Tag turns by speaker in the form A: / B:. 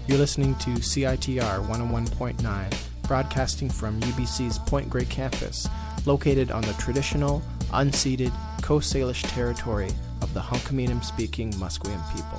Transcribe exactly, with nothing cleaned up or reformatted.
A: You're listening to C I T R one oh one point nine, broadcasting from U B C's Point Grey campus, located on the traditional, unceded Coast Salish territory of the Hunkaminam-speaking Musqueam people.